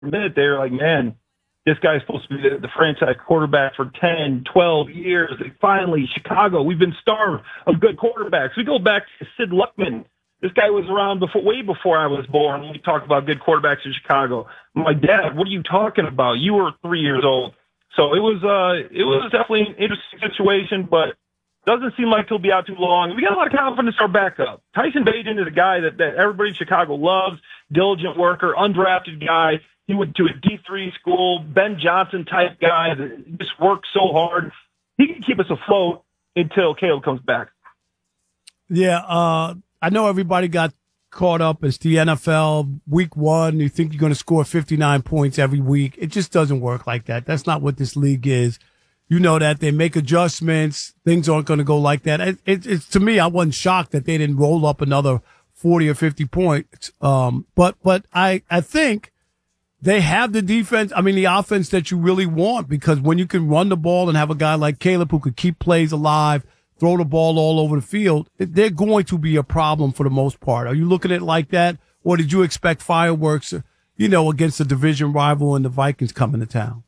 a minute there, like, man, this guy's supposed to be the franchise quarterback for 10, 12 years. And finally, Chicago, we've been starved of good quarterbacks. We go back to Sid Luckman. This guy was around way before I was born when we talk about good quarterbacks in Chicago. I'm like, Dad, what are you talking about? You were 3 years old. So it was definitely an interesting situation, but doesn't seem like he'll be out too long. We got a lot of confidence in our backup. Tyson Bagent is a guy that everybody in Chicago loves, diligent worker, undrafted guy. He went to a D3 school, Ben Johnson type guy that just works so hard. He can keep us afloat until Caleb comes back. Yeah, I know everybody got caught up. It's the NFL week one. You think you're going to score 59 points every week. It just doesn't work like that. That's not what this league is. You know that they make adjustments. Things aren't going to go like that. It's to me, I wasn't shocked that they didn't roll up another 40 or 50 points. But I think they have the defense. I mean, the offense that you really want, because when you can run the ball and have a guy like Caleb who could keep plays alive, throw the ball all over the field, they're going to be a problem for the most part. Are you looking at it like that? Or did you expect fireworks, against a division rival and the Vikings coming to town?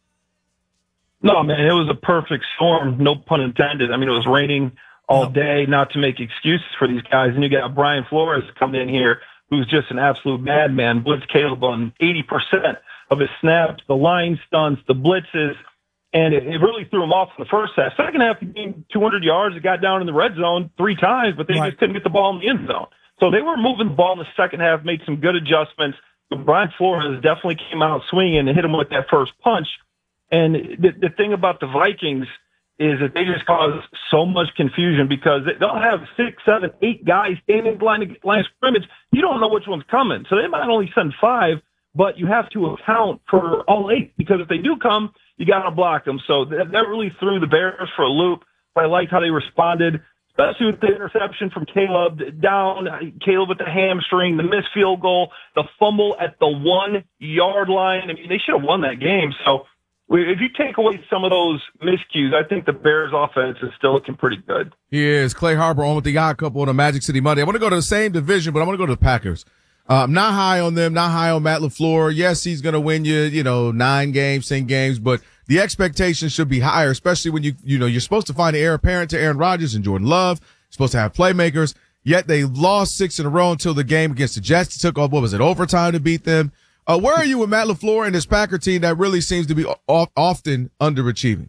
No, man, it was a perfect storm, no pun intended. I mean, it was raining all day, not to make excuses for these guys. And you got Brian Flores coming in here, who's just an absolute madman, blitz Caleb on 80% of his snaps, the line stunts, the blitzes, and it really threw him off in the first half. Second half, he gained 200 yards. It got down in the red zone 3 times, but they just couldn't get the ball in the end zone. So they were moving the ball in the second half, made some good adjustments. But Brian Flores definitely came out swinging and hit him with that first punch. And the thing about the Vikings is that they just cause so much confusion because they'll have 6, 7, 8 guys standing in line of scrimmage. You don't know which one's coming. So they might only send 5, but you have to account for all 8 because if they do come, you got to block them. So that really threw the Bears for a loop. But I liked how they responded, especially with the interception from Caleb down, Caleb with the hamstring, the missed field goal, the fumble at the 1-yard line. I mean, they should have won that game. So if you take away some of those miscues, I think the Bears' offense is still looking pretty good. Here's Clay Harbor on with the Odd Couple on a Magic City Monday. I want to go to the same division, but I want to go to the Packers. I'm not high on them, not high on Matt LaFleur. Yes, he's going to win you, 9 games, 10 games, but the expectations should be higher, especially when you're supposed to find the heir apparent to Aaron Rodgers and Jordan Love. You're supposed to have playmakers, yet they lost 6 in a row until the game against the Jets. It took off, overtime to beat them. Where are you with Matt LaFleur and this Packer team that really seems to be often underachieving?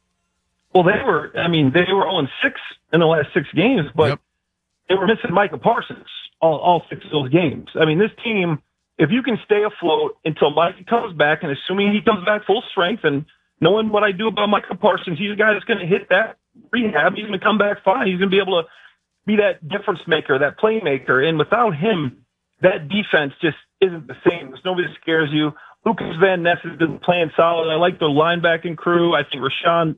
Well, they were 0-6 in the last 6 games, but they were missing Micah Parsons all 6 of those games. I mean, this team, if you can stay afloat until Micah comes back, and assuming he comes back full strength, and knowing what I do about Micah Parsons, he's a guy that's going to hit that rehab. He's going to come back fine. He's going to be able to be that difference maker, that playmaker. And without him, that defense just isn't the same. There's nobody that scares you. Lucas Van Ness has been playing solid. I like their linebacking crew. I think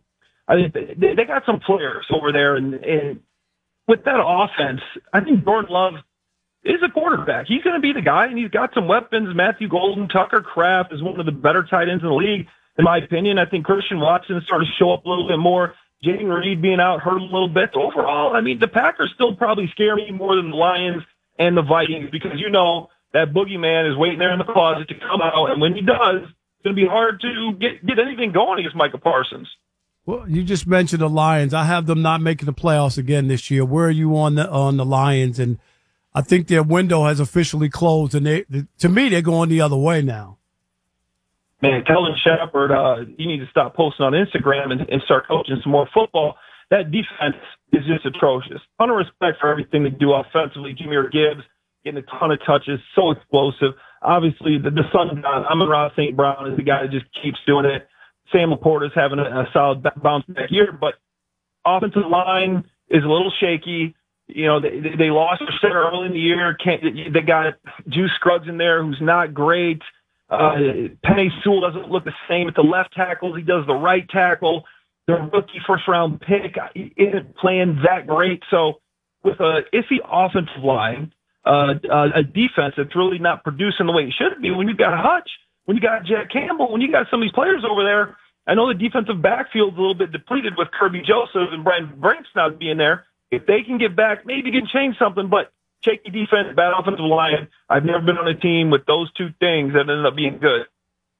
they got some players over there. And with that offense, I think Jordan Love is a quarterback. He's going to be the guy, and he's got some weapons. Matthew Golden, Tucker Kraft is one of the better tight ends in the league, in my opinion. I think Christian Watson is starting to show up a little bit more. Jaden Reed being out hurt a little bit. So overall, I mean, the Packers still probably scare me more than the Lions and the Vikings because that boogeyman is waiting there in the closet to come out, and when he does, it's going to be hard to get anything going against Micah Parsons. Well, you just mentioned the Lions. I have them not making the playoffs again this year. Where are you on the Lions? And I think their window has officially closed, and to me, they're going the other way now. Man, Kellen Shepard, you need to stop posting on Instagram and start coaching some more football. That defense is just atrocious. Ton of respect for everything they do offensively. Jahmyr Gibbs getting a ton of touches, so explosive. Obviously, the son, Amon-Ra St. Brown, is the guy that just keeps doing it. Sam Laporta's having a solid bounce back year, but offensive line is a little shaky. They lost their center early in the year. They got Juice Scruggs in there, who's not great. Penei Sewell doesn't look the same at the left tackle as he does the right tackle. Their rookie first-round pick isn't playing that great. So with a iffy offensive line, a defense that's really not producing the way it should be, when you got Hutch, when you got Jack Campbell, when you got some of these players over there, I know the defensive backfield's a little bit depleted with Kirby Joseph and Brian Branch not being there. If they can get back, maybe can change something, but shaky defense, bad offensive line. I've never been on a team with those two things that ended up being good.